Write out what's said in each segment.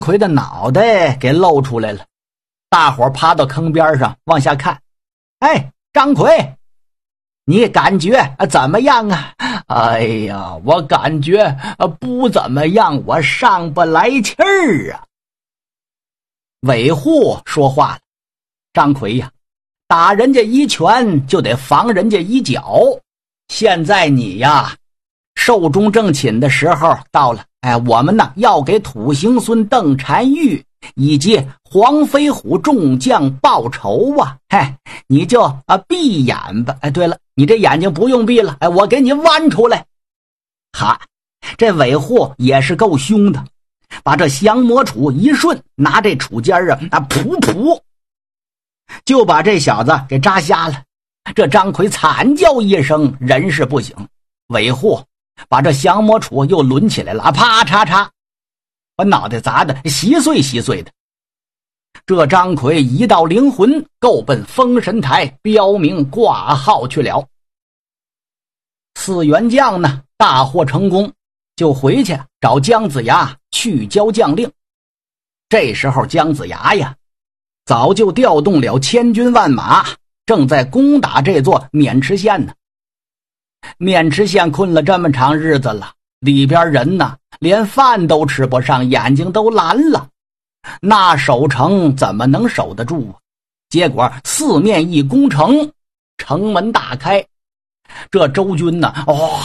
奎的脑袋给露出来了，大伙爬到坑边上往下看。哎，张奎，你感觉怎么样啊？哎呀，我感觉不怎么样，我上不来气儿啊。韦护说话了，张奎呀，打人家一拳就得防人家一脚，现在你呀寿终正寝的时候到了，我们呢要给土行孙邓婵玉以及黄飞虎众将报仇啊！你就闭眼吧。对了，你这眼睛不用闭了，我给你剜出来。哈，这韦护也是够凶的，把这降魔杵一顺，拿这杵尖噗噗就把这小子给扎瞎了。这张奎惨叫一声，人事不省。韦护把这降魔杵又抡起来了，啪嚓嚓，把脑袋砸得稀碎稀碎的。这张奎一道灵魂够奔封神台标明挂号去了。四员将呢大获成功，就回去找姜子牙去交将令。这时候姜子牙呀早就调动了千军万马，正在攻打这座渑池县呢。渑池县困了这么长日子了，里边人呢连饭都吃不上，眼睛都蓝了，那守城怎么能守得住啊？结果四面一攻城，城门大开，这周军呢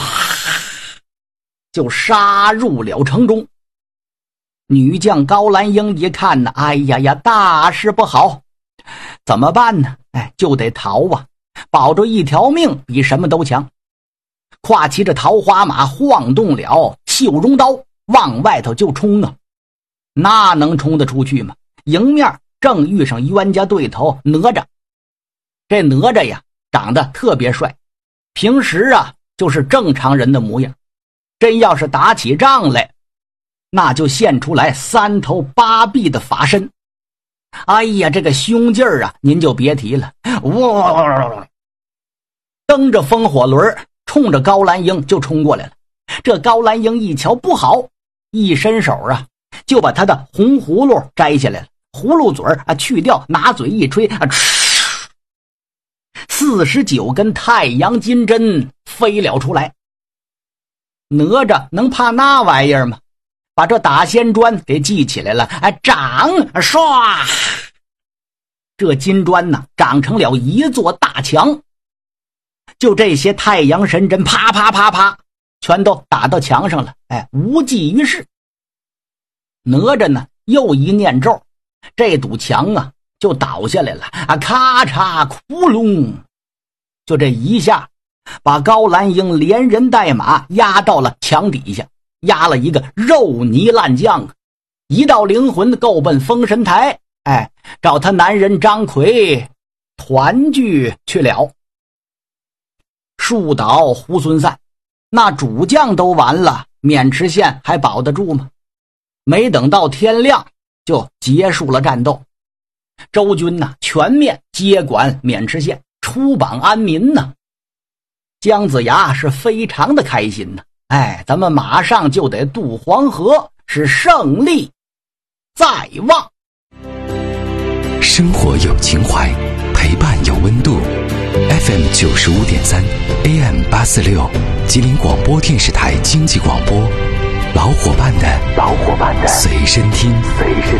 就杀入了城中。女将高兰英一看呢，哎呀，大事不好，怎么办呢？就得逃啊，保着一条命比什么都强。挎骑着桃花马，晃动了绣绒刀，往外头就冲啊！那能冲得出去吗？迎面正遇上冤家对头哪吒。这哪吒呀长得特别帅，平时就是正常人的模样，真要是打起仗来，那就现出来3头8臂的法身。哎呀，这个凶劲儿您就别提了，哇，蹬着风火轮冲着高兰英就冲过来了。这高兰英一瞧不好，一伸手就把他的红葫芦摘下来了，葫芦嘴去掉，拿嘴一吹，49根太阳金针飞了出来。哪吒能怕那玩意儿吗？把这打仙砖给系起来了，长唰，这金砖呢长成了一座大墙。就这些太阳神针啪啪啪啪全都打到墙上了，无济于事。哪吒呢又一念咒，这堵墙就倒下来了，咔嚓窟窿，就这一下把高兰英连人带马压到了墙底下，压了一个肉泥烂酱，一道灵魂够奔封神台，找他男人张奎团聚去了。树倒猢狲散，那主将都完了，渑池县还保得住吗？没等到天亮就结束了战斗。周军全面接管渑池县，出榜安民呢。姜子牙是非常的开心呢。咱们马上就得渡黄河，是胜利在望。 生活有情怀，陪伴有温度。FM 95.3 AM 846，吉林广播电视台经济广播，老伙伴的随身听。